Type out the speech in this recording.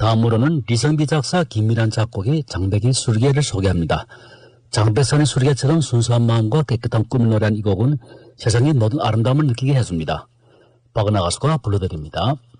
다음으로는 리성비 작사 김미란 작곡의 장백의 수리개를 소개합니다. 장백산의 수리개처럼 순수한 마음과 깨끗한 꿈을 노래한 이 곡은 세상의 모든 아름다움을 느끼게 해줍니다. 박은하 가수가 불러드립니다.